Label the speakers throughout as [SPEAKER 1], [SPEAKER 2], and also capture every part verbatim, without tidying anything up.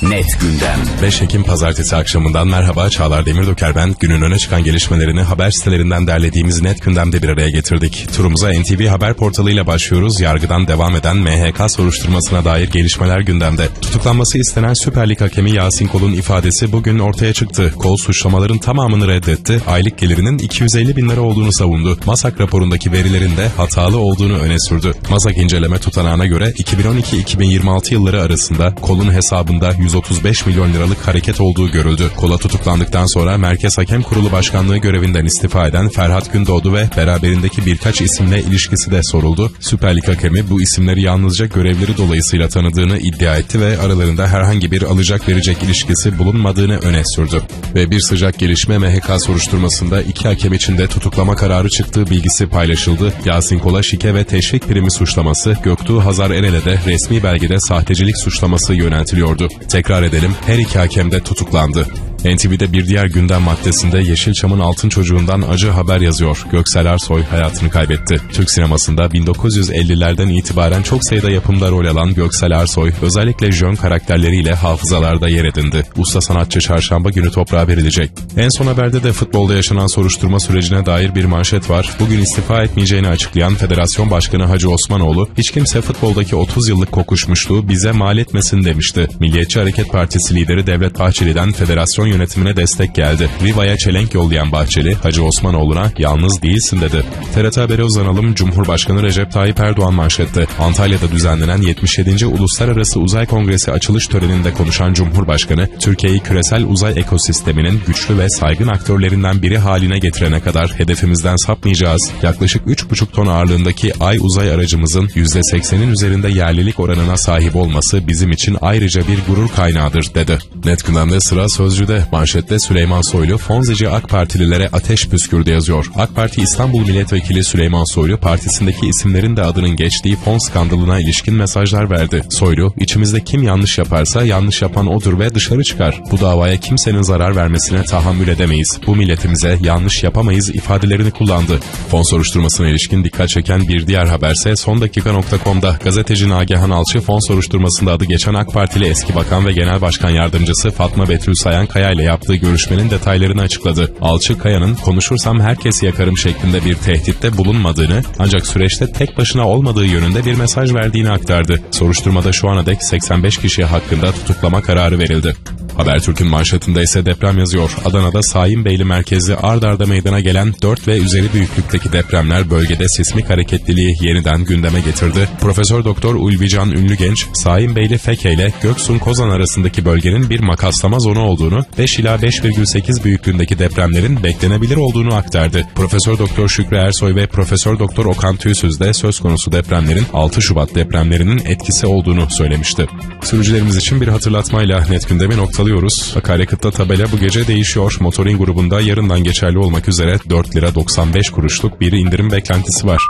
[SPEAKER 1] Net Gündem.
[SPEAKER 2] beş Ekim Pazartesi akşamından merhaba, Çağlar Demirdoker ben. Günün öne çıkan gelişmelerini haber sitelerinden derlediğimiz Net Gündem'de bir araya getirdik. Turumuza N T V Haber portalıyla başlıyoruz. Yargıdan devam eden M H K soruşturmasına dair gelişmeler gündemde. Tutuklanması istenen Süper Lig hakemi Yasin Kol'un ifadesi bugün ortaya çıktı. Kol suçlamaların tamamını reddetti. Aylık gelirinin iki yüz elli bin lira olduğunu savundu. MASAK raporundaki verilerin de hatalı olduğunu öne sürdü. MASAK inceleme tutanağına göre iki bin on iki iki bin yirmi altı yılları arasında Kol'un hesabında yüz otuz beş milyon liralık hareket olduğu görüldü. Kol'a tutuklandıktan sonra Merkez Hakem Kurulu Başkanlığı görevinden istifa eden Ferhat Gündoğdu ve beraberindeki birkaç isimle ilişkisi de soruldu. Süper Lig hakemi bu isimleri yalnızca görevleri dolayısıyla tanıdığını iddia etti ve aralarında herhangi bir alacak verecek ilişkisi bulunmadığını öne sürdü. Ve bir sıcak gelişme, M H K soruşturmasında iki hakem için de tutuklama kararı çıktığı bilgisi paylaşıldı. Yasin Kol'a şike ve teşvik primi suçlaması, Göktuğ Hazar Erel'e de resmi belgede sahtecilik suçlaması yöneltiliyordu. Tekrar edelim, her iki hakem de tutuklandı. N T V'de bir diğer gündem maddesinde Yeşilçam'ın altın çocuğundan acı haber yazıyor. Göksel Ersoy hayatını kaybetti. Türk sinemasında bin dokuz yüz ellilerden itibaren çok sayıda yapımda rol alan Göksel Ersoy, özellikle jön karakterleriyle hafızalarda yer edindi. Usta sanatçı çarşamba günü toprağa verilecek. En son haberde de futbolda yaşanan soruşturma sürecine dair bir manşet var. Bugün istifa etmeyeceğini açıklayan Federasyon Başkanı Hacı Osmanoğlu, hiç kimse futboldaki otuz yıllık kokuşmuşluğu bize mal etmesin demişti. Milliyetçi Hareket Partisi lideri Devlet Bahçeli'den federasyon yönetimine destek geldi. Riva'ya çelenk yollayan Bahçeli, Hacı Osmanoğlu'na yalnız değilsin dedi. T R T Haber'e uzanalım. Cumhurbaşkanı Recep Tayyip Erdoğan manşette. Antalya'da düzenlenen yetmiş yedinci Uluslararası Uzay Kongresi açılış töreninde konuşan Cumhurbaşkanı, Türkiye'yi küresel uzay ekosisteminin güçlü ve saygın aktörlerinden biri haline getirene kadar hedefimizden sapmayacağız. Yaklaşık üç buçuk ton ağırlığındaki Ay uzay aracımızın yüzde seksenin üzerinde yerlilik oranına sahip olması bizim için ayrıca bir gurur kaynağıdır dedi. Net Gündem'de sıra Sözcü'de. Manşette Süleyman Soylu, Fonzici AK Partililere ateş püskürdü yazıyor. AK Parti İstanbul Milletvekili Süleyman Soylu, partisindeki isimlerin de adının geçtiği fon skandalına ilişkin mesajlar verdi. Soylu, içimizde kim yanlış yaparsa yanlış yapan odur ve dışarı çıkar. Bu davaya kimsenin zarar vermesine tahammül edemeyiz. Bu milletimize yanlış yapamayız ifadelerini kullandı. Fon soruşturmasına ilişkin dikkat çeken bir diğer haberse sondakika nokta com'da gazeteci Nagihan Alçı, fon soruşturmasında adı geçen AK Partili eski bakan ve genel başkan yardımcısı Fatma Betül Sayan Kaya ile yaptığı görüşmenin detaylarını açıkladı. Alçı, Kaya'nın konuşursam herkesi yakarım şeklinde bir tehditte bulunmadığını, ancak süreçte tek başına olmadığı yönünde bir mesaj verdiğini aktardı. Soruşturmada şu ana dek seksen beş kişi hakkında tutuklama kararı verildi. Habertürk'ün manşetinde ise deprem yazıyor. Adana'da Sahinbeyli merkezli ard arda meydana gelen dört ve üzeri büyüklükteki depremler bölgede sismik hareketliliği yeniden gündeme getirdi. Profesör Doktor Ulvican Ünlügenç, Sahinbeyli Feke ile Göksun Kozan arasındaki bölgenin bir makaslama zonu olduğunu, beş ila beş virgül sekiz büyüklüğündeki depremlerin beklenebilir olduğunu aktardı. Profesör Doktor Şükrü Ersoy ve Profesör Doktor Okan Tüysüz de söz konusu depremlerin altı Şubat depremlerinin etkisi olduğunu söylemişti. Sürücülerimiz için bir hatırlatmayla Net Gündem'i noktalıyoruz. Akaryakıtta tabela bu gece değişiyor. Motorin grubunda yarından geçerli olmak üzere dört lira doksan beş kuruşluk bir indirim beklentisi var.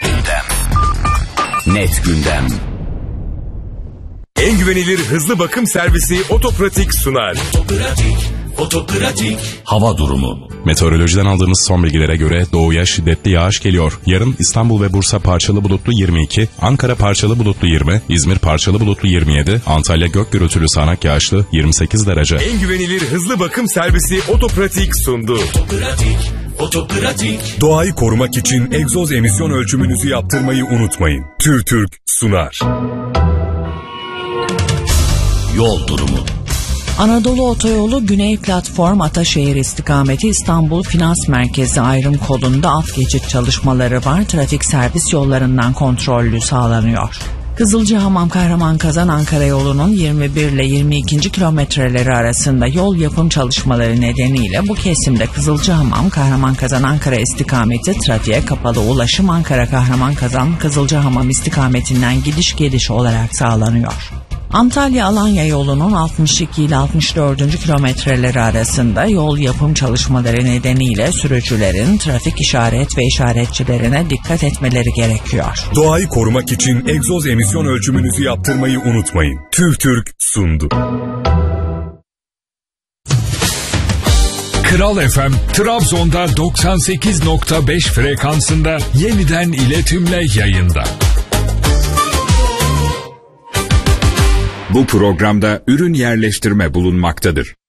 [SPEAKER 1] Gündem. Net Gündem.
[SPEAKER 3] En güvenilir hızlı bakım servisi Otopratik sunar.
[SPEAKER 1] Otopratik, Otopratik. Hava durumu.
[SPEAKER 2] Meteorolojiden aldığımız son bilgilere göre doğuya şiddetli yağış geliyor. Yarın İstanbul ve Bursa parçalı bulutlu yirmi iki, Ankara parçalı bulutlu yirmi, İzmir parçalı bulutlu yirmi yedi, Antalya gök gürültülü sağanak yağışlı yirmi sekiz derece.
[SPEAKER 3] En güvenilir hızlı bakım servisi Otopratik sundu.
[SPEAKER 1] Otopratik, Otopratik.
[SPEAKER 3] Doğayı korumak için egzoz emisyon ölçümünüzü yaptırmayı unutmayın. TÜRTÜRK sunar.
[SPEAKER 1] Yol durumu.
[SPEAKER 4] Anadolu Otoyolu Güney Platform Ataşehir istikameti İstanbul Finans Merkezi ayrım kolunda alt geçit çalışmaları var. Trafik servis yollarından kontrollü sağlanıyor. Kızılcahamam Kahramanmaraş Ankara yolunun yirmi bir ile yirmi ikinci kilometreleri arasında yol yapım çalışmaları nedeniyle bu kesimde Kızılcahamam Kahramanmaraş Ankara istikameti trafiğe kapalı, ulaşım Ankara Kahramanmaraş Kızılcahamam istikametinden gidiş geliş olarak sağlanıyor. Antalya-Alanya yolunun altmış iki ile altmış dördüncü kilometreleri arasında yol yapım çalışmaları nedeniyle sürücülerin trafik işaret ve işaretçilerine dikkat etmeleri gerekiyor.
[SPEAKER 3] Doğayı korumak için egzoz emisyon ölçümünüzü yaptırmayı unutmayın. TÜRTÜRK sundu.
[SPEAKER 5] Kral F M, Trabzon'da doksan sekiz nokta beş frekansında yeniden iletimle yayında.
[SPEAKER 3] Bu programda ürün yerleştirme bulunmaktadır.